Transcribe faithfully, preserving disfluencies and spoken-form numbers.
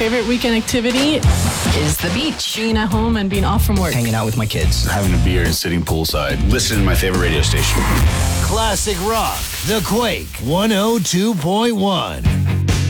favorite weekend activity is the beach. Being at home and being off from work. Hanging out with my kids. Having a beer and sitting poolside. Listening to my favorite radio station. Classic Rock, The Quake, one oh two point one.